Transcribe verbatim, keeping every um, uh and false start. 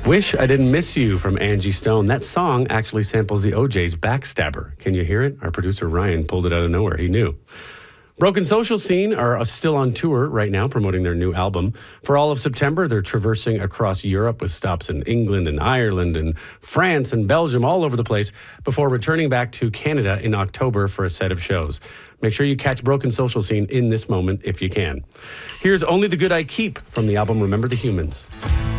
Wish I Didn't Miss You from Angie Stone. That song actually samples the O J's Backstabber. Can you hear it? Our producer Ryan pulled it out of nowhere. He knew. Broken Social Scene are still on tour right now promoting their new album. For all of September, they're traversing across Europe with stops in England and Ireland and France and Belgium, all over the place, before returning back to Canada in October for a set of shows. Make sure you catch Broken Social Scene in this moment if you can. Here's Only the Good I Keep from the album Remember the Humans.